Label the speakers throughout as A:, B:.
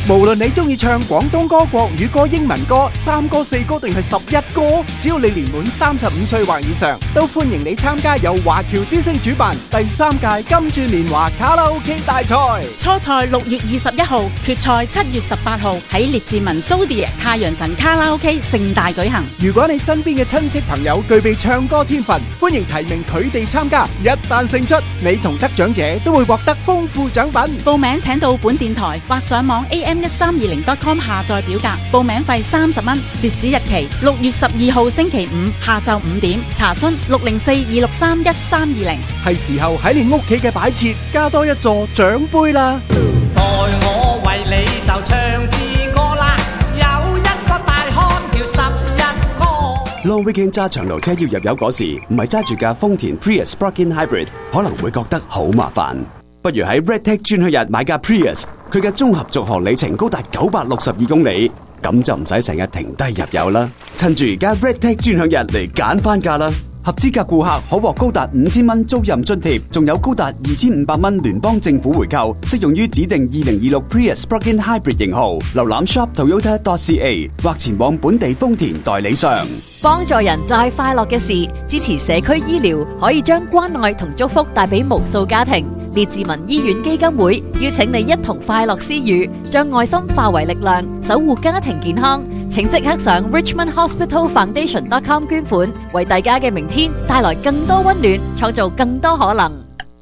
A: 無論你中意唱廣東歌、國語歌、英文歌、3歌、4歌定係11歌，只要你年滿35歲或以上，都歡迎你參加由華僑之星主辦第3屆金鑽年華卡拉 OK 大賽。
B: 初賽6月21號，決賽7月18號喺列治文蘇迪太陽神卡拉 OK 盛大舉行。
A: 如果你身邊嘅親戚朋友具備唱歌天分，歡迎提名佢哋參加。一旦勝出，你同得獎者都會獲得豐富獎品。
B: 報名請到本電台或上網 am1320.com 下載表格，報名費30蚊，截止日期6月12號星期五下晝5點。查詢604-263-1320。
A: 係時候喺你屋企嘅擺設加多一座獎杯啦！
C: 待我為你就唱支歌啦，有一個大漢叫11哥。
D: Long Weekend 揸長途車要入油嗰時，唔係揸住架豐田 Prius Plug-in Hybrid， 可能會覺得好麻煩。不如喺 Redtech 專享日買架 Prius， 佢嘅綜合續航里程高達962公里，咁就唔使成日停低入油啦。趁住而家 Redtech 專享日嚟揀翻架啦！合資格顧客可獲高達5000蚊租賃津貼，仲有高達2500蚊聯邦政府回購，適用於指定2026 Prius Plug-in Hybrid 型號。瀏覽 shoptoyota.ca 或前往本地豐田代理商。
E: 幫助人就係快樂嘅事，支持社區醫療可以將關愛同祝福帶俾無數家庭。列治文醫院基金會邀請你一同快樂施予，將愛心化為力量，守護家庭健康。請即刻上 richmondhospitalfoundation.com 捐款，為大家嘅明天帶來更多溫暖，創造更多可能。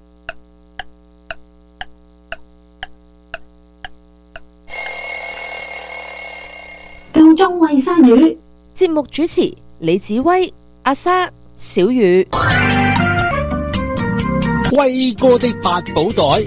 F: 夠鐘餵鯊魚。
G: 節目主持李子威、阿莎、小雨。
H: 威哥的八寶袋。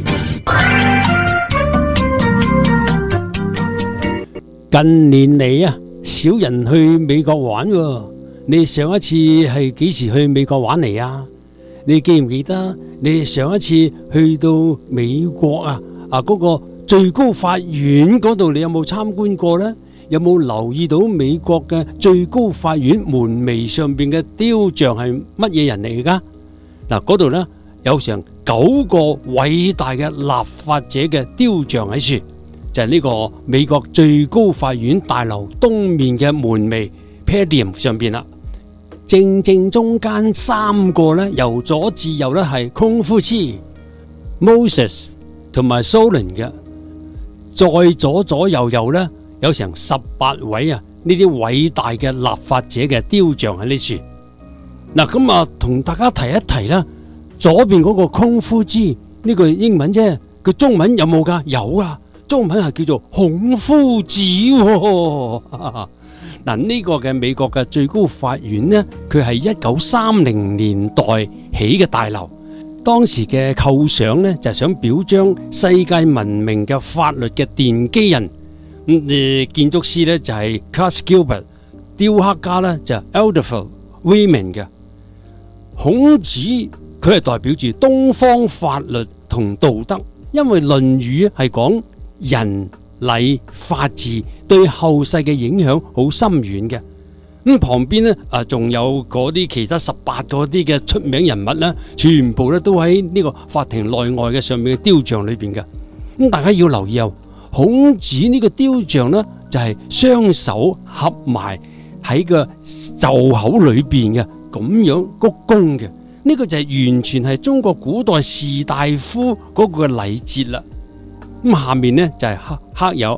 H: 近年嚟啊，少人去美國玩喎。你上一次係幾時去美國玩嚟啊？你記唔記得你上一次去到美國嗰個最高法院嗰度，你有冇參觀過呢？有冇留意到美國嘅最高法院門楣上邊嘅雕像係乜嘢人嚟噶？嗱，嗰度呢，有成9個偉大嘅立法者嘅雕像喺處，就係呢個美國最高法院大樓東面嘅門楣 Podium 上邊啦。正中間3個呢，由左至右呢係空夫子、Moses 同埋 Solon 嘅，再左右呢，有成18位呢啲偉大嘅立法者嘅雕像喺呢處。嗱，咁啊，同大家提一提啦。左邊嗰個空夫子呢個英文啫，佢中文有冇噶？有啊，中文係叫做孔夫子喎。嗱，呢個嘅美國嘅最高法院呢，佢係1930年代起嘅大樓。當時嘅構想呢，就係想表彰世界聞名嘅法律嘅奠基人。建築師呢，就係 Cass Gilbert， 雕刻家呢，就係 Adolph Weiman 嘅。孔子佢係代表住東方法律同道德，因為《論語》係講仁禮法治對後世嘅影響好深遠嘅。咁旁邊呢，仲有嗰啲其他18嗰啲嘅出名人物呢，全部呢都喺呢個法庭內外嘅上面嘅雕像裏邊嘅。咁大家要留意孔子呢個雕像呢，就係雙手合埋喺個袖口裏邊嘅，咁樣鞠躬嘅。呢個就係完全係中國古代士大夫嗰個禮節啦。咁下面呢，就係刻有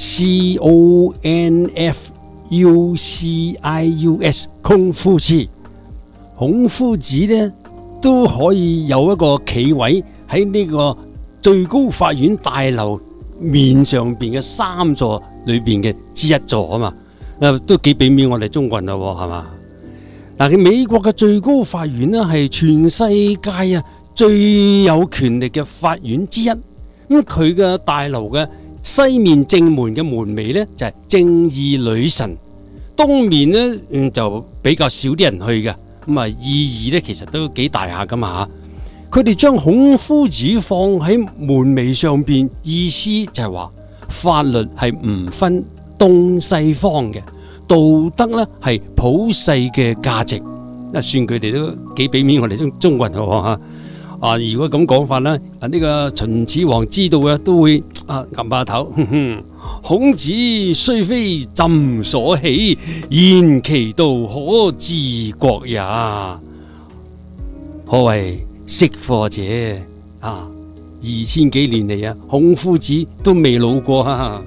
H: Confucius 孔夫子。孔夫子呢都可以有一個企位喺呢個最高法院大樓面上邊嘅3座裏邊嘅之一座啊嘛，都幾俾面我哋中國人啦，係嘛？嗱，美國嘅最高法院呢，係全世界最有權力嘅法院之一。咁佢嘅大樓嘅西面正門嘅門楣呢，就係正義女神，東面呢，就比較少啲人去嘅。咁啊，意義呢，其實都幾大下噶嘛。佢哋將孔夫子放喺門楣上邊，意思就係話法律係唔分東西方嘅。道德咧係普世嘅價值，算佢哋都幾俾面我哋中國人喎嚇。如果咁講法咧，呢個秦始皇知道嘅都會撳下頭，孔子雖非朕所喜，然其道可治國也。可謂識貨者啊！2000幾年嚟啊，孔夫子都未老過啊！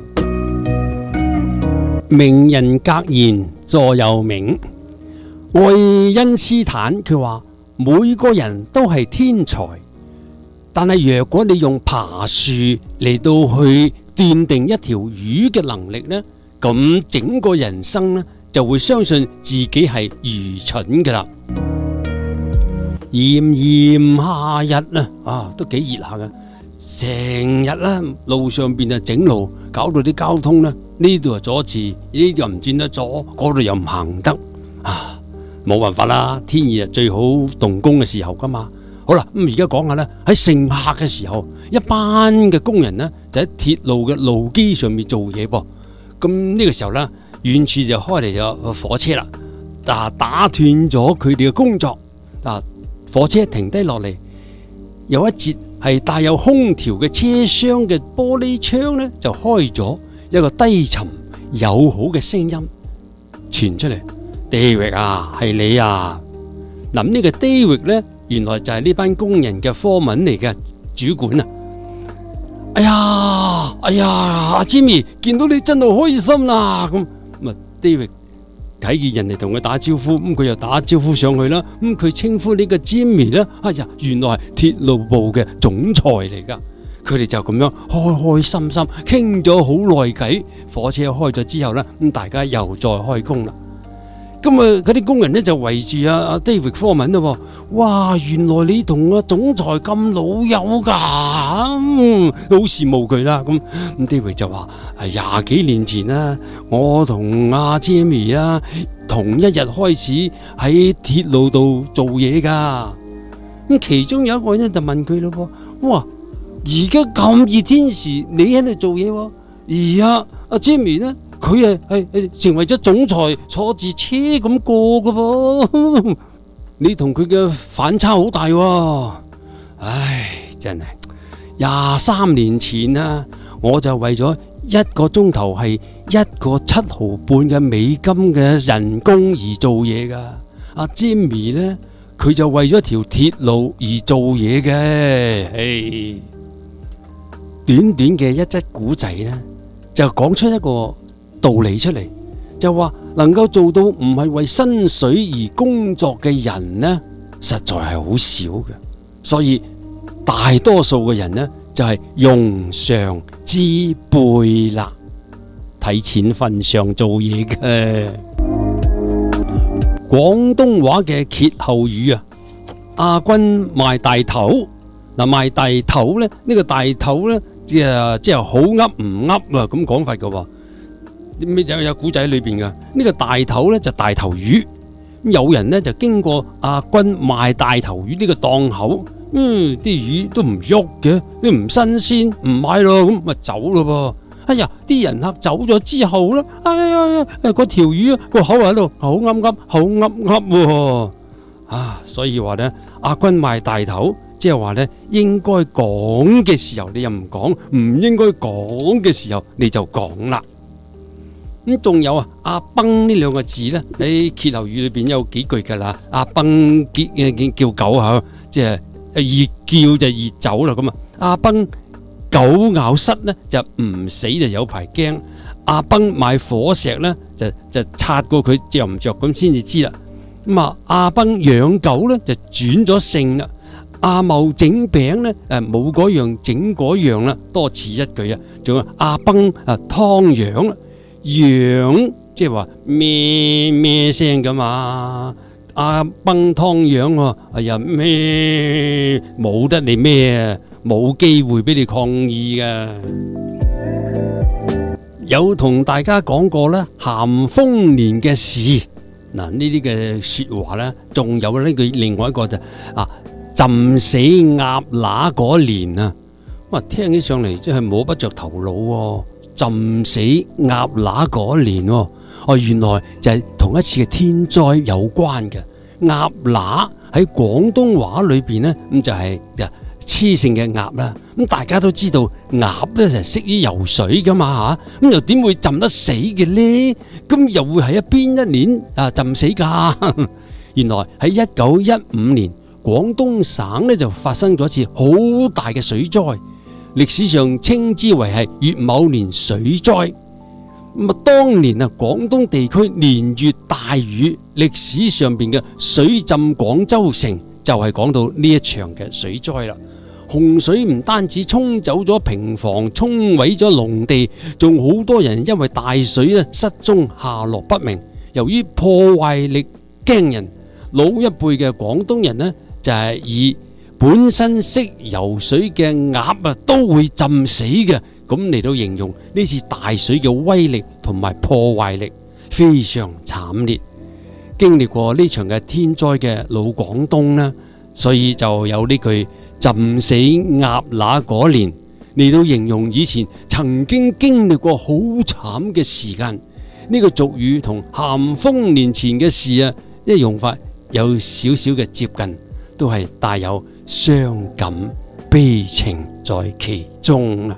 H: 名人格言座右銘，愛因斯坦佢話：每個人都係天才，但係若果你用爬樹嚟到去斷定一條魚嘅能力呢，咁整個人生呢就會相信自己係愚蠢噶啦。炎炎夏日啊，都幾熱下噶，成日啦路上邊啊整路，搞到啲交通呢度又阻住，呢度又唔轉得左，嗰度又唔行得啊！冇辦法啦，天熱係最好動工嘅時候噶嘛。好啦，咁而家講下呢，喺盛夏嘅時候，一班嘅工人呢就喺鐵路嘅路基上面做嘢噃。咁呢個時候呢，遠處就開嚟咗火車啦，打斷咗佢哋嘅工作。火車停低落嚟，有一節係帶有空調嘅車廂嘅玻璃窗呢，就開咗，一個低沉友好嘅聲音傳出嚟：David 啊，係你啊！嗱，呢個 David 呢，原來就係呢班工人嘅科文嚟嘅主管啊！哎呀，阿 Jimmy 見到你真係開心啦！咁David睇見人哋同佢打招呼，咁佢又打招呼上去啦。咁佢稱呼呢個 Jimmy 呢，哎呀，原來係鐵路部嘅總裁嚟噶。佢哋就咁樣開開心心傾咗好耐偈。火車開咗之後呢，咁大家又再開工啦。咁嗰啲工人呢，就圍住阿 David 科文咯。哇，原來你同阿總裁咁老友噶，好羨慕佢啦。咁 David 就話：20幾年前啦，我同阿 Jamie 啊，同一日開始喺鐵路度做嘢噶。咁其中有一個人就問佢咯：哇，而家咁熱天時，你喺度做嘢喎？而阿 Jamie 呢？佢係成為咗總裁，坐住車咁過噶噃，你同佢嘅反差好大喎。唉，真係23年前啊，我就為咗1個鐘頭係1個7毫半嘅美金嘅人工而做嘢噶。阿 Jimmy 呢，佢就為咗條鐵路而做嘢嘅。短短嘅一則古仔呢，就講出一個道理出嚟，就話能夠做到唔係為薪水而工作嘅人呢，實在係好少嘅。所以大多數嘅人呢，就係庸常之輩啦，睇錢份上做嘢嘅。廣東話嘅歇後語啊，阿君賣大頭。嗱，賣大頭呢，呢個大頭呢，即係好噏唔噏啊，咁講法嘅。有古仔裏邊嘅呢個大頭呢，就大頭魚，有人呢，就經過阿君賣大頭魚呢個檔口，啲魚都唔喐嘅，都唔新鮮，唔買咯，咁咪走咯噃。哎呀，啲人客走咗之後呢，嗰條魚個口喺度口噏噏，口噏噏啊，所以話呢，阿君賣大頭，即係話呢，應該講嘅時候你又唔講，唔應該講嘅時候你就講啦。咁仲有阿崩呢兩個字呢，喺歇後語裏邊有幾句噶啦。阿崩叫狗吓，即係熱叫就熱走啦。咁阿崩狗咬膝呢，就唔死就有排驚。阿崩買火石呢，就擦過佢着唔着咁先至知啦。咁阿崩養狗呢，就轉咗性啦。阿茂整餅呢，冇嗰樣整嗰樣啦，多此一舉啊。仲有阿崩湯羊。羊即係話咩咩聲噶嘛，阿崩湯羊喎，哎呀咩冇得你咩啊，冇機會俾你抗議噶。有同大家講過咧，咸豐年嘅事，嗱呢啲嘅說話咧，仲有呢句另外一個就浸死鴨乸嗰年啊，哇聽起上嚟真係摸不着頭腦。浸死鴨乸嗰年，原來就係同一次嘅天災有關嘅。鴨乸喺廣東話裏邊呢，咁就係雌性嘅鴨啦。咁大家都知道鴨咧就識於游水噶嘛嚇，咁又點會浸得死嘅呢？咁又會係邊一年浸死㗎？原來喺1915年，廣東省咧就發生咗一次好大嘅水災，歷史上稱之為係乙卯年水災。咁當年廣東地區連月大雨，歷史上邊嘅水浸廣州城就係講到呢一場嘅水災啦。洪水唔單止沖走咗平房，沖毀咗農地，仲好多人因為大水咧失蹤，下落不明。由於破壞力驚人，老一輩嘅廣東人呢，就係以本身識游水嘅鴨都會浸死嘅，咁嚟到形容呢次大水嘅威力同埋破壞力非常慘烈。經歷過呢場嘅天災嘅老廣東呢，所以就有呢句浸死鴨乸嗰年嚟到形容以前曾經經歷過好慘嘅時間。呢個俗語同咸豐年前嘅事一用法有少少嘅接近，都係帶有傷感悲情在其中。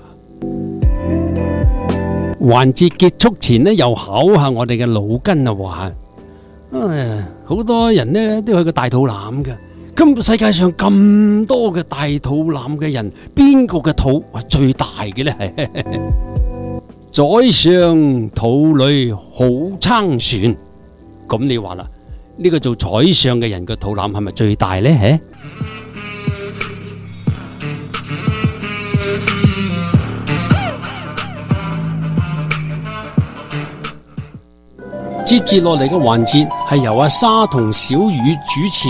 H: 環節結束前呢，又考下我哋嘅腦筋話，好多人呢都有個大肚腩嘅。咁世界上咁多嘅大肚腩嘅人，邊個嘅肚最大嘅呢？宰相肚裏好撐船。咁你話啦，呢個做宰相嘅人嘅肚腩係咪最大呢？接住落嚟嘅環節係由阿沙同小雨主持。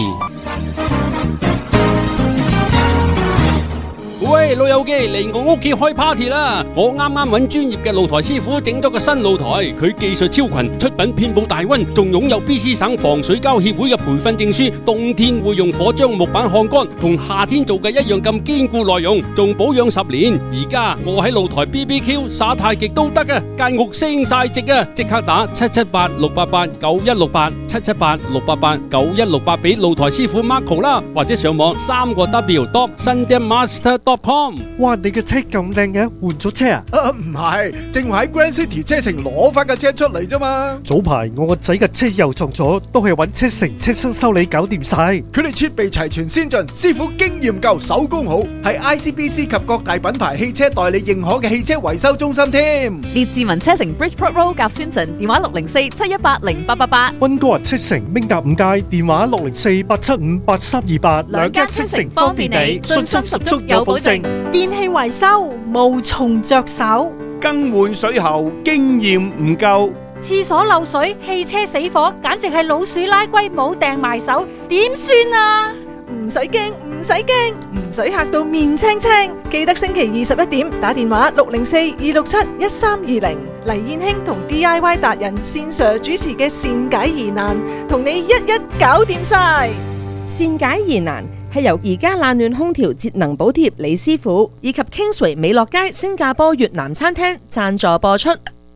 H: 喂，老友記，嚟我屋企開 party 啦！我啱啱揾專業嘅露台師傅整咗個新露台，佢技術超群，出品遍佈大溫，仲擁有 BC 省防水膠協會嘅培訓證書。冬天會用火將木板烘乾，同夏天做嘅一樣咁堅固耐用，仲保養10年。而家我喺露台 BBQ 耍太極都得啊！間屋升晒值啊！即刻打778-688-9168 778-688-9168俾露台師傅 Marco 啦，或者上網3w.sundanmaster.com。
I: 哇！你嘅車咁靚嘅，換咗車啊？
A: 唔係，正話喺 Grand City 車城攞翻架車出嚟啫嘛。
I: 早排我個仔嘅車又撞咗，都係揾車城車身修理搞掂晒。
A: 佢哋設備齊全先進，師傅經驗夠，手工好，係 ICBC 及各大品牌汽車代理認可嘅汽車維修中心添。
E: 列治文車城 Bridgeport Road 夾 Simpson，電話604-718-0888。
I: 溫哥華車城明達5街，電話604-875-8328。
E: 兩間車城方便你，信心十足有保證。
J: 電器維修無從着手，
K: 更換水喉經驗唔夠，
J: 廁所漏水、汽車死火，簡直係老鼠拉龜冇掟埋手，點算啊？
L: 唔使驚，唔使驚，唔使嚇到面青青。記得星期21點打電話604-267-1320，黎燕卿同 DIY 達人線上主持嘅善解疑難，同你一一搞掂晒。
G: 善解疑難係由而家冷暖空調節能補貼李師傅以及 Kingsway 美樂街新加坡越南餐廳贊助播出。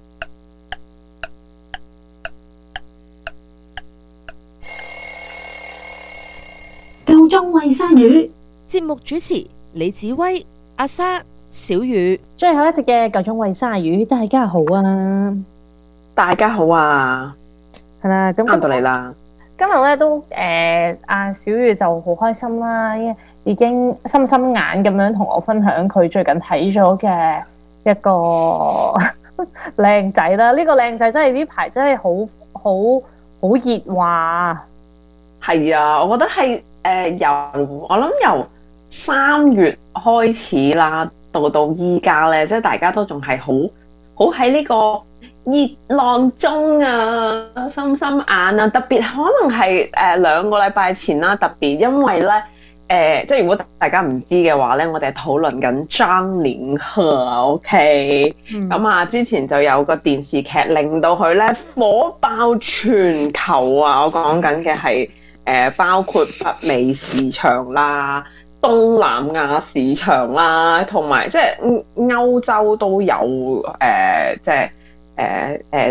F: 夠鐘餵鯊魚，
G: 節目主持李子威、阿莎、小雨。
M: 最後一集嘅夠鐘餵鯊魚，大家好啊！
N: 大家好啊！
M: 係啦，咁
N: 啱到嚟啦。
M: 今日咧都阿小雨就好開心啦，已經心心眼咁樣同我分享佢最近睇咗嘅一個靚仔啦。呢個靚仔真係呢排真係好熱話。
N: 係啊，我覺得係我諗由3月開始啦，到依家咧，即係大家都仲係好喺呢個熱浪中啊，心心眼啊，特別可能係2個禮拜前啦，特別因為咧即係如果大家唔知嘅話咧，我哋係討論緊張連鶴 OK，咁啊之前就有個電視劇令到佢咧火爆全球啊，我講緊嘅係包括北美市場啦、東南亞市場啦，同埋即係歐洲都有即係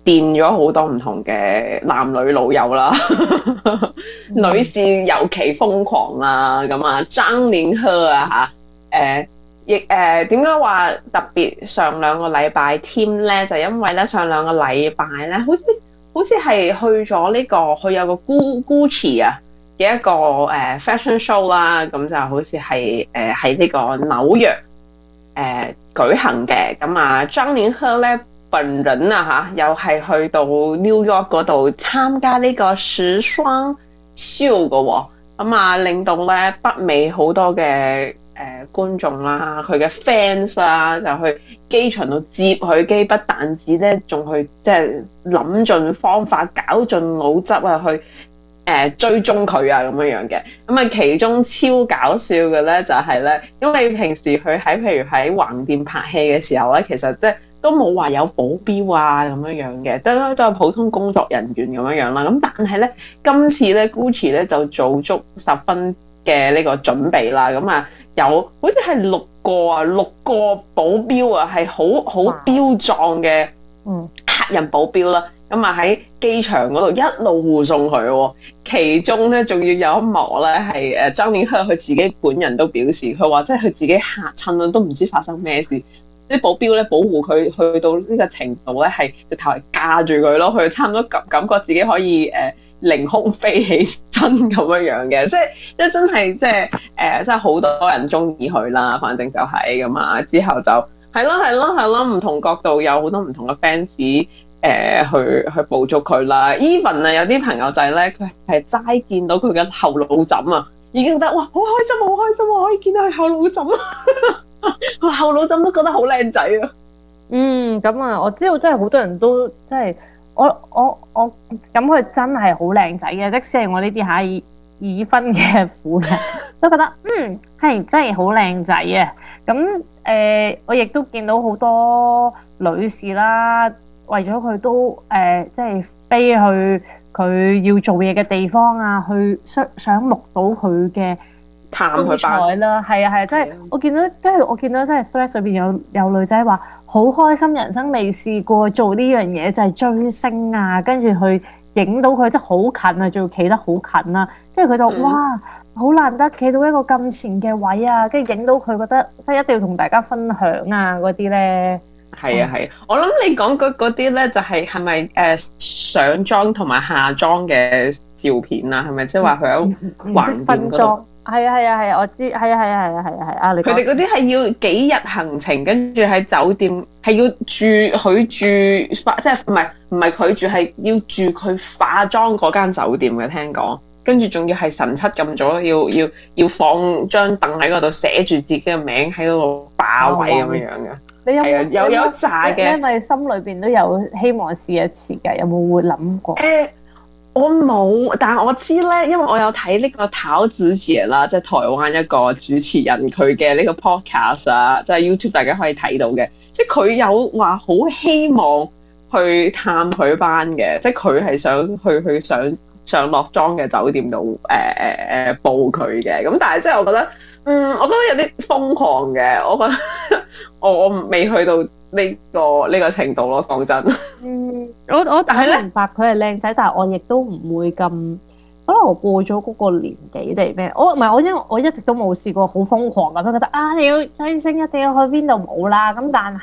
N: 電咗好多唔同嘅男女老友啦，女士尤其瘋狂啦，咁啊張連科啊嚇，亦點解話特別上兩個禮拜添咧？就因為咧上兩個禮拜咧，好似係去咗呢個佢有個 Gucci 啊嘅一個fashion show 啦，咁就好似係喺呢個紐約舉行嘅，咁啊張連科咧本人啊嚇，又係去到 New York 嗰度參加呢個時裝 show 嘅喎，咁啊令到咧北美好多嘅觀眾啦，佢嘅 fans 啦，就去機場度接佢機，不但止咧，仲去即係諗盡方法，搞盡腦汁啊，去追蹤佢啊咁樣嘅。咁啊，其中超搞笑嘅咧就係咧，因為平時佢譬如喺橫店拍戲嘅時候咧，其實即係都冇話有保鏢啊咁樣嘅，都係普通工作人員咁樣啦。咁但係咧，今次咧 Gucci 咧就做足10分嘅呢個準備啦。咁啊，有好似係6個保鏢啊，係好標壯嘅黑人保鏢啦。咁啊喺機場嗰度一路護送佢喎，其中咧仲要有一幕咧係張連科佢自己本人都表示，佢話即係佢自己嚇親啦，都唔知發生咩事。啲保鏢咧保護佢去到呢個程度咧，係直頭係架住佢咯，佢差唔多感覺自己可以凌空飛起身咁樣嘅，即係真係即係好多人中意佢啦，反正就係咁啊。之後就係咯，唔同角度有好多唔同嘅 fans 去捕捉佢啦。Even 啊，有啲朋友仔咧，佢係齋見到佢嘅後腦枕啊，已經覺得哇好開心啊，可以見到佢後腦枕啊！我後腦枕都覺得好靚仔啊！
M: 咁啊，我知道真係好多人都即係我咁佢真係好靚仔嘅，即使係我呢啲已婚嘅婦人都覺得係真係好靚仔啊！咁我亦都見到好多女士啦，為咗佢都即係飛去佢要做嘢嘅地方啊，去想目睹佢嘅
N: 探佢班
M: 啦，係啊，即係我見到，跟住我見到即係 Threads 裏邊有女仔話好開心，人生未試過做呢樣嘢，就係追星啊，跟住去影到佢，即係好近啊，仲要企得好近啊，跟住佢就哇，好難得企到一個咁前嘅位啊，跟住影到佢，覺得即係一定要同大家分享啊嗰啲咧。
N: 係啊，我諗你講嗰啲咧，就係咪上妝同埋下妝嘅照片啊？係咪即係話佢喺橫店嗰度？
M: 係啊，我知，係啊，你
N: 佢哋嗰啲係要幾日行程，跟住喺酒店係要佢住，即係唔係佢住，係要住佢化妝嗰間酒店嘅，聽講。跟住仲要係晨七咁早，要放張凳喺嗰度寫住自己嘅名喺度霸位咁樣嘅。
M: 你有冇
N: 有一紮嘅？
M: 因為心裏邊都有希望試一次嘅，有冇會諗過？
N: 我冇，但係我知咧，因為我有睇呢個陶子姐啦，即係台灣一個主持人佢嘅呢個 podcast 啊，即係 YouTube 大家可以睇到嘅，即係佢有話好希望去探佢班嘅，即係佢係想去上落妝嘅酒店度報佢嘅，咁但係即係我覺得有啲瘋狂嘅，我覺得我未去到呢個程度咯，講真。
M: 我但係明白佢係靚仔，但係我亦都唔會咁，可能我過咗嗰個年紀定咩？因為我一直都冇試過好瘋狂咁樣覺得你要追星一定要去邊度冇啦。咁但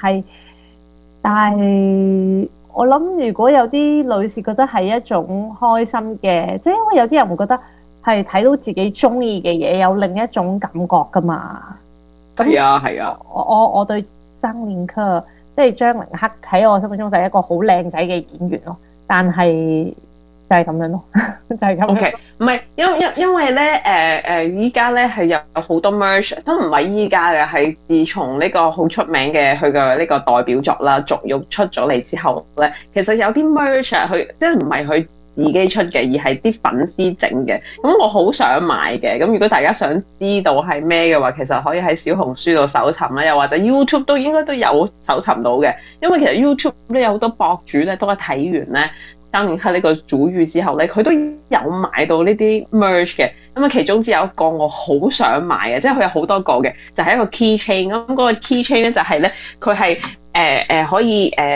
M: 係我諗如果有啲女士覺得係一種開心嘅，即係因為有啲人會覺得係睇到自己中意嘅嘢有另一種感覺噶嘛。
N: 係啊。
M: 我對張連科即係張凌克喺我心目中就係一個好靚仔嘅演員咯，但係就係咁樣咯，就係咁。
N: OK， 唔係因為咧依家咧係有好多 merch， 都唔係依家嘅，係自從呢個好出名嘅佢嘅呢個代表作啦《續玉》出咗嚟之後咧，其實有啲 merch 佢即係唔係佢自己出嘅，而係啲粉絲整嘅。咁我好想買嘅。咁如果大家想知道係咩嘅話，其實可以喺小紅書度搜尋啦，又或者 YouTube 都應該都有搜尋到嘅。因為其實 YouTube 都有好多博主咧，都係睇完咧張連克呢個主語之後咧，佢都有買到呢啲 merch 嘅。咁啊，其中之有一個我好想買嘅，即係佢有好多個嘅，就係一個 keychain。咁嗰個 keychain 咧就係咧，佢係可以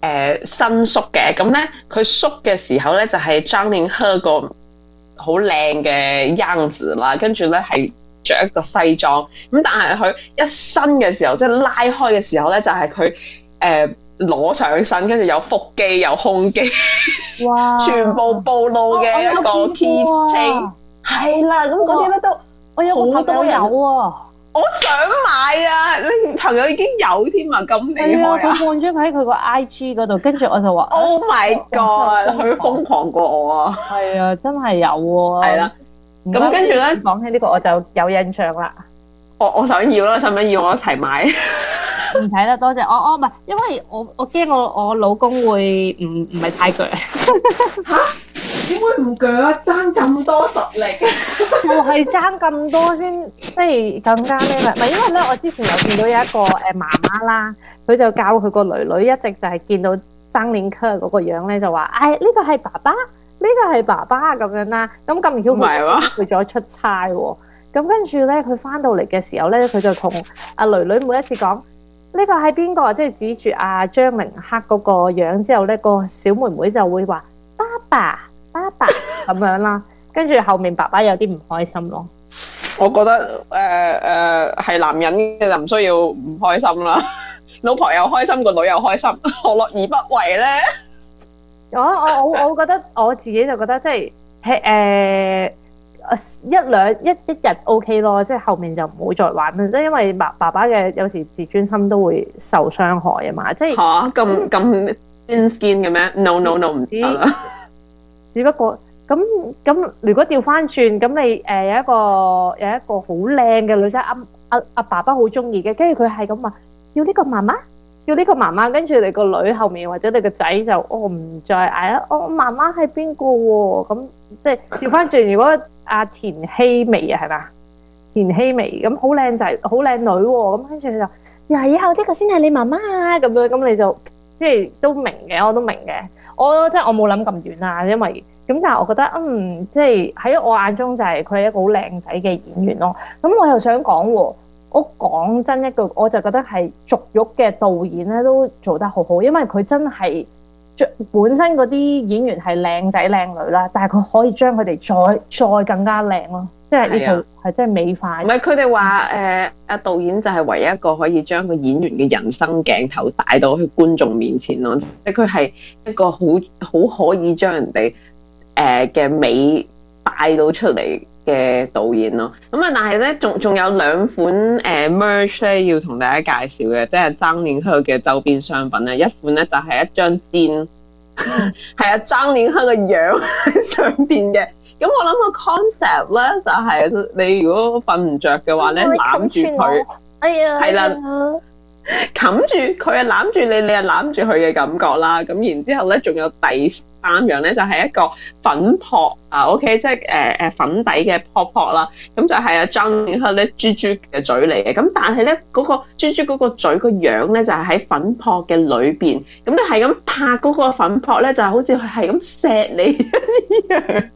N: 新宿嘅，咁咧佢縮嘅時候咧就係張連赫個好靚嘅樣子啦，跟住咧係着一個西裝，咁但係佢一伸嘅時候，即係拉開嘅時候咧，就係佢攞上身，跟住有腹肌有胸肌，
M: 哇！
N: 全部暴露嘅一個 key chain， 係啦，咁嗰啲咧都
M: 我有個朋友有喎。
N: 我想買啊！你朋友已經有添啊，咁厲害啊！
M: 佢放咗喺佢個 IG 嗰度，跟住我就話
N: ：Oh my god！佢瘋狂過我啊！
M: 係啊，真係有喎。
N: 係啦，咁跟住咧
M: 講起呢個我就有印象啦。
N: 我想要啦，想唔想要我一齊買？
M: 唔使啦，多謝。我唔係，因為我驚我老公會唔係太鋸。
N: 嚇？點會唔鋸啊？爭咁多實力，
M: 就係爭咁多先，即係更加咩咪？唔係因為咧，我之前有見到有一個媽媽啦，佢就教佢個女女一直就係見到張連科嗰個樣咧，就話：呢個係爸爸，呢個係爸爸咁樣啦。咁咁巧佢去咗出差喎。咁跟住咧，佢翻到嚟嘅時候咧，佢就同阿女女每一次講。呢個係邊個？即係指住阿張凌赫嗰個樣之後咧，個小妹妹就會話爸爸爸爸咁樣啦。跟住後面爸爸有啲唔開心咯。
N: 我覺得係男人嘅就唔需要唔開心啦。老婆又開心，個女又開心，何樂而不為咧？
M: 我覺得我自己就覺得即係一日 OK 咯，即係後面就唔好再玩啦。即係因為爸爸嘅有時自尊心都會受傷害啊嘛。即係
N: 嚇咁thin skin嘅咩 ？No 唔得啦。
M: 只不過咁，如果調翻轉咁，你有一個好靚嘅女仔，阿爸爸好中意嘅，跟住佢係咁話要呢個媽媽，要呢個媽媽，跟住你個女後面或者你個仔就唔再嗌啦。媽媽係邊個喎？咁即係調翻轉，如果阿田曦薇啊，係嘛？田曦薇咁好靚仔，好靚女喎。咁跟住佢就以後呢個先係你媽媽啊，咁樣咁你就即係都明嘅，我都明嘅。我冇諗咁遠啊，因為咁，但係我覺得即係喺我眼中就係佢係一個好靚仔嘅演員咯。咁我又想講喎，我講真一句，我就覺得係續玉嘅導演咧都做得好好，因為佢真係本身嗰啲演員係靚仔靚女啦，但係佢可以將佢哋再更加靚咯，即係呢套係真係美化。
N: 唔係佢哋話阿導演就係唯一一個可以將個演員嘅人生鏡頭帶到去觀眾面前咯，即係佢係一個好可以將人哋嘅美帶到出嚟嘅導演咯。咁啊，但係咧仲有兩款merch 咧要同大家介紹嘅，即係張連赫嘅周邊商品咧。一款咧就係一張氈，係啊張連赫嘅樣喺上邊嘅。咁我諗個 concept 咧就係你如果瞓唔着嘅話咧，攬住佢，係啦，冚住佢啊，攬住你，你啊攬住佢嘅感覺啦。咁然之後咧，仲有第三樣咧，就係一個粉撲啊 ，OK， 即係粉底嘅撲撲啦。咁就係張連赫咧豬豬嘅嘴嚟嘅。咁但係咧嗰個豬豬嗰個嘴個樣咧就係喺粉撲嘅裏邊。咁你係咁拍嗰個粉撲咧，就好似佢係咁錫你一樣。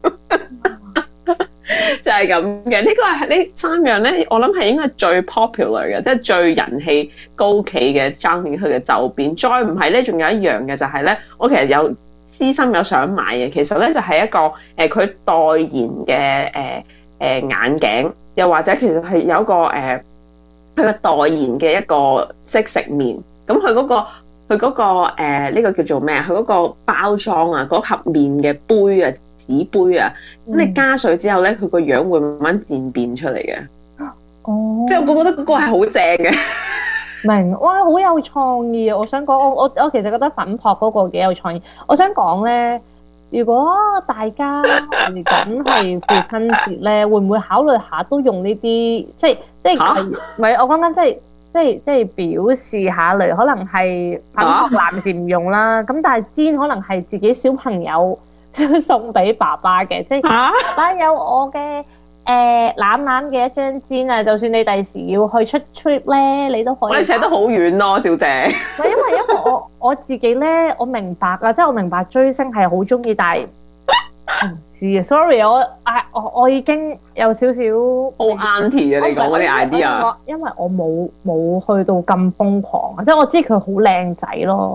N: 就係咁嘅，呢個係呢三樣咧，我諗係應該係最 popular 嘅，即係最人氣高企嘅張連赫嘅周邊。再唔係咧，仲有一樣嘅就係咧，我其實有私心有想買嘅，其實咧就係一個佢代言嘅眼鏡，又或者其實係有一個佢嘅代言嘅一個即食麵。咁佢嗰個呢個叫做咩啊？佢嗰個包裝啊，嗰盒麵嘅杯啊。紙杯啊，咁你加水之後咧，佢個樣會慢慢漸變出嚟嘅。哦，即係我覺得嗰個係好正嘅。
M: 明，哇，好有創意啊！我想講，我其實覺得粉撲嗰個幾有創意。我想講咧，如果大家嚟緊係父親節咧，會唔會考慮下都用呢啲？即係唔係？我講緊即係表示下嚟，可能係粉撲男士唔用啦。咁但係氈可能係自己小朋友。送俾爸爸嘅，即係爸爸有我嘅攬攬嘅一張氈啊！就算你第時要去出 trip 咧，你都可以。我哋扯得好遠咯，小姐。唔係因為我自己咧，我明白啊，即係我明白追星係好中意，但係唔知啊。Sorry，我已經有少少好 auntie 啊！你講嗰啲 idea，因為我冇去到咁瘋狂啊，即係我知佢好靚仔咯。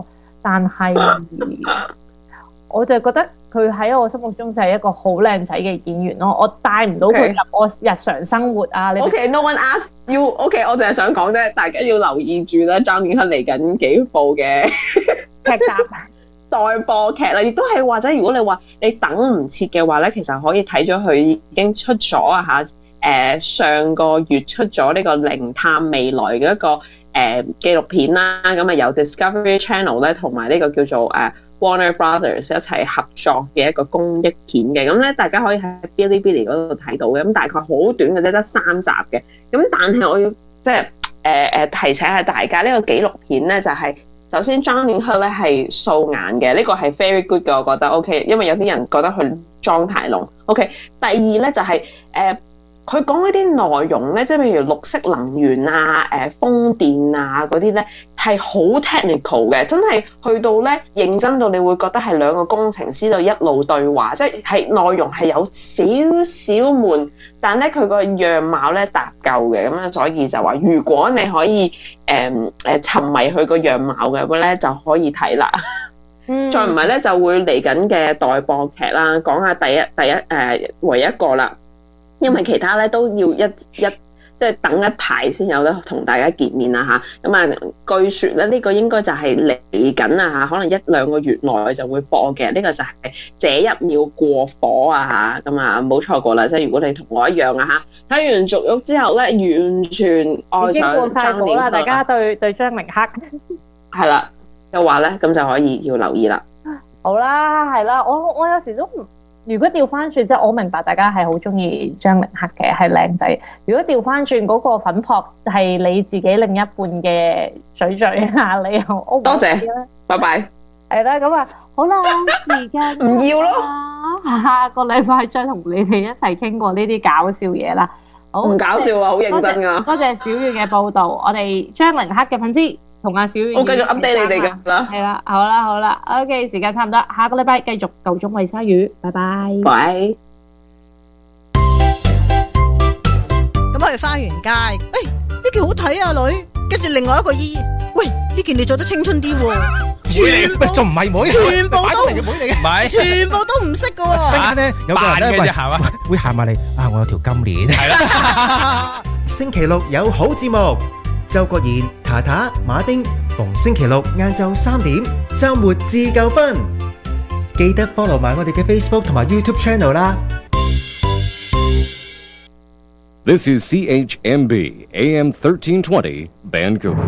M: 但係我就覺得佢喺我心目中就係一個好靚仔嘅演員咯。我帶唔到佢入我日常生活啊。
N: No one asked you。我淨係想講啫，大家要留意住咧，張電克嚟緊幾部嘅
M: 劇集
N: 待播劇啦，亦都係或者如果你話你等唔切嘅話咧，其實可以睇咗佢已經出咗啊嚇。上個月出咗呢個靈探未來嘅一個紀錄片啦，咁啊有 Discovery Channel 咧同埋呢個叫做Warner Brothers 一齊合作嘅一個公益片嘅，咁咧大家可以喺 Bilibili 嗰度睇到嘅，咁大概好短嘅啫，得3集嘅，咁但係我要即係提醒下大家，呢個紀錄片咧就係首先張電克咧係素顏嘅，呢個係 very good 嘅，我覺得 OK， 因為有啲人覺得佢妝太濃 OK。第二咧就係佢講嗰啲內容咧，即係譬如綠色能源啊、風電啊嗰啲咧，係好 technical 嘅，真係去到咧認真到你會覺得係兩個工程師度一路對話，即係內容係有少少悶，但咧佢個樣貌咧搭夠嘅，咁樣所以就話如果你可以沉迷佢個樣貌嘅話咧，就可以睇啦。再唔係咧就會嚟緊嘅待播劇啦，講下第一唯一個啦。因為其他咧都要即係等一排先有得同大家見面啦嚇，咁啊據說咧呢個應該就係嚟緊啊嚇，可能1-2個月內就會播嘅，呢個就係這一秒過火啊嚇，咁啊冇錯過啦，即係如果你同我一樣啊嚇，睇完《續獄》之後咧，完全愛上
M: 過晒火啦，大家對張凌克
N: 係啦嘅話咧，咁就可以要留意啦。
M: 好啦，係啦，我有時都唔。如果調翻轉，即係我明白大家係好中意張凌克嘅，係靚仔。如果調翻轉嗰個粉撲係你自己另一半嘅嘴啊，你又 O 唔 O 咧？多謝，拜拜。係啦，咁啊，好啦，時間唔要咯，下個禮拜再同你哋一齊傾過呢啲搞笑嘢啦。好唔搞笑啊，好認真㗎。多謝小月嘅報導，我哋張凌克嘅粉絲。同阿小月，我繼續 update 你哋㗎啦。係啦，好啦 ，OK， 時間差唔多，下個禮拜繼續夠鐘餵鯊魚，拜拜。喂。
O: 咁我哋返完街，呢件好睇啊女，跟住另外一個姨，喂呢件你着得青春啲喎，全部仲唔係妹，全部都妹嚟嘅，唔係，全部都唔識㗎喎。
P: 突然間咧，有個人咧會行埋嚟，啊我有條金鏈，係啦。星期六有好節目。周國賢、塔塔、馬丁，逢星期六晏晝3點，週末自夠分。記得 follow 埋我哋嘅 Facebook 同埋 YouTube channel 啦。
Q: This is CHMB AM 1320 Vancouver。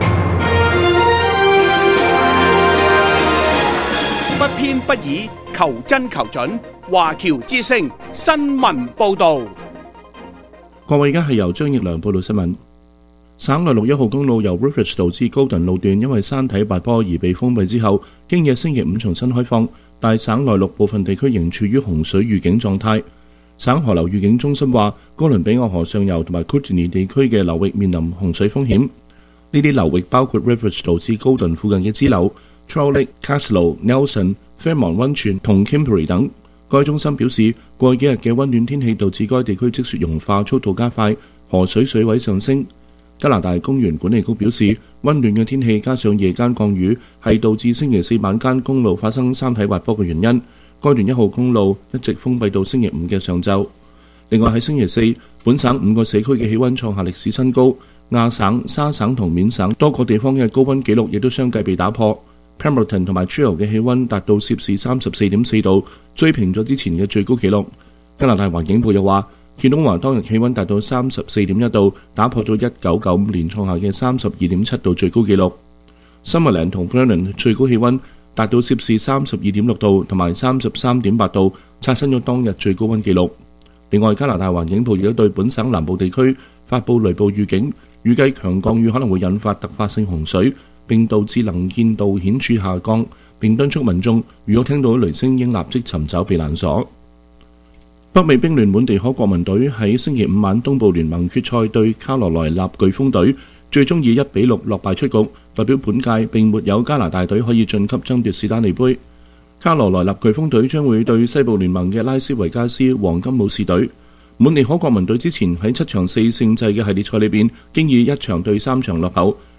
K: 不偏不倚，求真求準，華僑之聲新聞報導。
R: 各位，而家係由張奕良報道新聞。省內6-1號公路由 Riverage 道至高頓路段因為山體滑坡而被封閉之後，經夜星期五重新開放，但省內陸部分地區仍處於洪水預警狀態。省河流預警中心話，哥倫比亞河上游同埋 Kootenay 地區嘅流域面臨洪水風險。呢啲流域包括 Riverage 道至高頓附近嘅支流 Trout Lake、Caslow、Nelson、Fairmont 溫泉同 Kimperley 等。該中心表示，過去幾日嘅溫暖天氣導致該地區積雪融化速度加快，河水水位上升。加拿大公園管理局表示，溫暖嘅天氣加上夜間降雨係導致星期4晚間公路發生山體滑坡嘅原因。該段1號公路一直封閉到星期5嘅上晝。另外喺星期4，本省5個社區嘅氣溫創下歷史新高，亞省、沙省同緬省多個地方嘅高溫紀錄亦都相繼被打破。Pemberton 同埋 Trio 嘅氣溫達到攝氏34.4度，追平咗之前嘅最高紀錄。加拿大環境部又話，健東華當日氣溫達到34.1度，打破咗1995年創下嘅32.7度最高紀錄。Summerland 同 Vernon 最高氣溫達到攝氏32.6度同埋33.8度，刷新咗當日最高溫紀錄。另外，加拿大環境部亦都對本省南部地區發布雷暴預警，預計強降雨可能會引發突發性洪水，並導致能見度顯著下降，並敦促民眾如果聽到雷聲應立即尋找避難所。北美冰聯滿地可國民隊喺星期5晚東部聯盟決賽對卡羅來納颶風隊，最終以1-6落敗出局，代表本屆並沒有加拿大隊可以晉級爭奪史丹利杯。卡羅來納颶風隊將會對西部聯盟嘅拉斯維加斯黃金武士隊。滿地可國民隊之前喺7場4勝制嘅系列賽裏邊，經已1場對3場落後，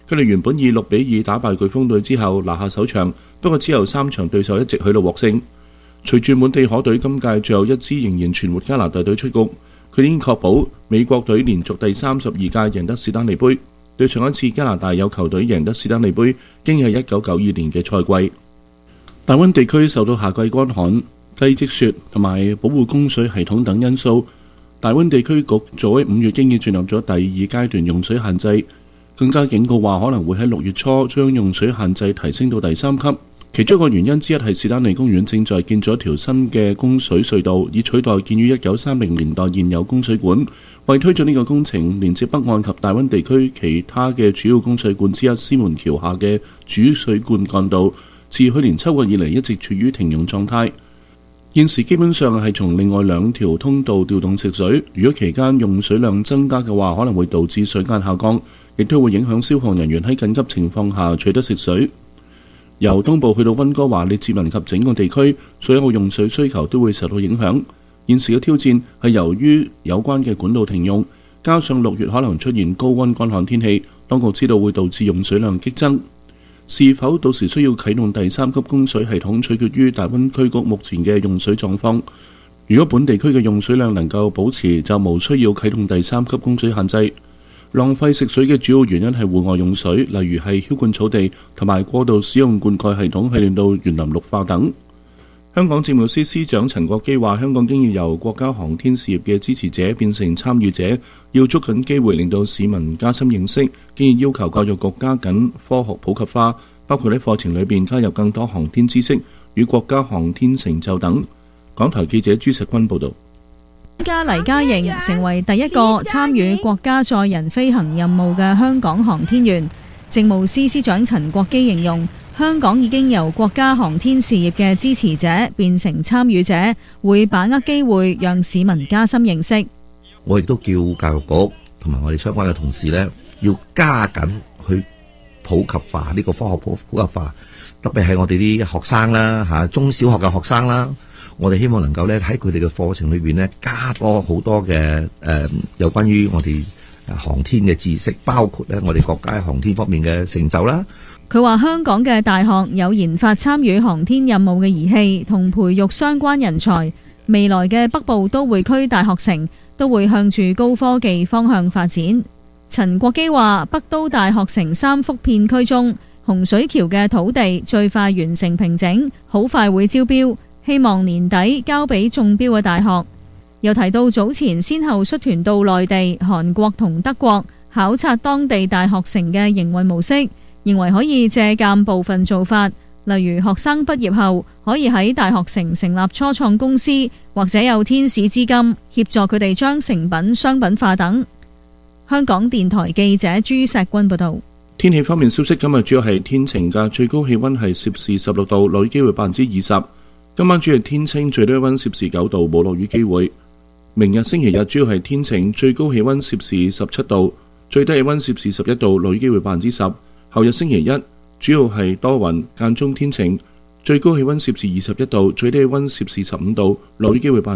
R: 佢哋原本以6-2打敗颶風隊之後拿下首場，不過之後3場對手一直去到獲勝。隨住滿地可隊今屆最後一支仍然存活加拿大隊出局，佢已經確保美國隊連續第32屆贏得史丹利杯。對上一次加拿大有球隊贏得史丹利杯，經係1992年嘅賽季。大溫地區受到夏季乾旱、低積雪同埋保護供水系統等因素，大溫地區局早喺5月經已進入咗第2階段用水限制，更加警告話可能會喺6月初將用水限制提升到第3級。其中一個原因之一係士丹利公園正在建造一條新嘅供水隧道，以取代建於1930年代現有供水管。為推進呢個工程，連接北岸及大溫地區其他嘅主要供水管之一司門橋下嘅主水灌幹道，自去年秋季以嚟一直處於停用狀態。現時基本上係從另外2條通道調動食水，如果期間用水量增加嘅話，可能會導致水壓下降，亦都會影響消防人員喺緊急情況下取得食水。由東部去到溫哥華列治文及整個地區，所有用水需求都會受到影響。現時嘅挑戰係由於有關嘅管道停用，加上6月可能出現高溫乾旱天氣，當局知道會導致用水量激增。是否到時需要啟動第3級供水系統，取決於大溫區局目前嘅用水狀況。如果本地區嘅用水量能夠保持，就無需要啟動第3級供水限制。浪費食水嘅主要原因係戶外用水，例如係澆灌草地同埋過度使用灌溉系統，係令到園林綠化等。香港政務司司長陳國基話：香港經要由國家航天事業嘅支持者變成參與者，要捉緊機會令到市民加深認識，經要求教育局加緊科學普及化，包括喺課程裏邊加入更多航天知識與國家航天成就等。港台記者朱石君報導。
S: 加黎嘉瑩成為第一個參與國家載人飛行任務嘅香港航天員。政務司司長陳國基形容，香港已經由國家航天事業嘅支持者變成參與者，會把握機會讓市民加深認識。
T: 我亦都叫教育局同埋我哋相關嘅同事呢，要加緊去普及化呢個科學普及化，特別係我哋啲學生啦，中小學嘅學生啦。我哋希望能夠咧喺佢哋嘅課程裏邊咧加多好多嘅有關於我哋航天嘅知識，包括咧我哋國家航天方面嘅成就啦。
S: 佢話香港嘅大學有研發參與航天任務嘅儀器同培育相關人才，未來嘅北部都會區大學城都會向住高科技方向發展。陳國基話北都大學城3幅片區中，洪水橋嘅土地最快完成平整，好快會招標。希望年底交俾中標嘅大學。又提到早前先後率團到內地、韓國同德國考察當地大學城嘅營運模式，認為可以借鑑部分做法，例如學生畢業後可以喺大學城成立初創公司，或者有天使資金協助佢哋將成品商品化等。香港電台記者朱石君報道。
R: 天氣方面消息，今日主要係天晴嘅，最高氣溫係攝氏16度，落雨機會20%。今晚主要天清，最低溫攝氏9度，冇落雨機會。明日星期日主要係天晴，最高氣溫攝氏17度，最低氣溫攝氏11度，落雨機會10%。後日星期一主要係多雲，間中天晴，最高氣溫攝氏21度，最低氣溫攝氏15度，落雨機會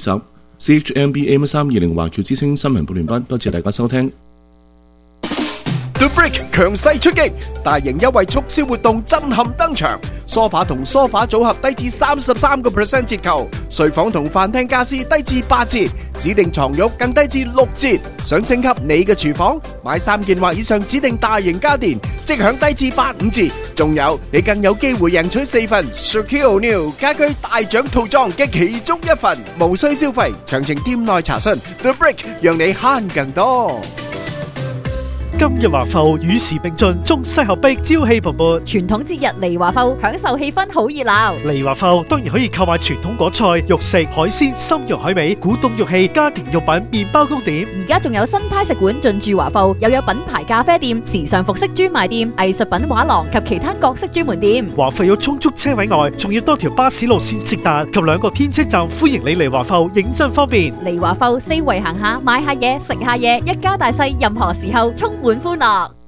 R: 20%。CHMB AM320 華僑之聲新聞部聯播，多謝大家收聽。
A: The Brick 強勢出擊，大型優惠促銷活動震撼登場。梳化同梳化組合低至33% 折扣，睡房同飯廳家私低至8折，指定床褥更低至6折。想升級你嘅廚房，買3件或以上指定大型家電，即享低至85折。仲有，你更有機會贏取4份 Shaquille O'Neal 家居大獎套裝嘅其中一份，無需消費。詳情店內查詢。The Brick 讓你慳更多。
I: 今日華埠與時並進，中西合璧，朝氣蓬勃。
E: 傳統節日嚟華埠，享受氣氛好熱鬧。
I: 嚟華埠當然可以購買傳統果菜、肉食、海鮮、參肉海味、古董玉器、家庭用品、麵包糕點。
E: 而家仲有新派食館進駐華埠，又有品牌咖啡店、時尚服飾專賣店、藝術品畫廊及其他各式專門店。
I: 華埠有充足車位外，仲要多條巴士路線直達及2個天車站，歡迎你嚟華埠，認真方便。
E: 嚟華埠四圍行下，買下嘢，食下嘢，一家大細任何時候充滿歡樂。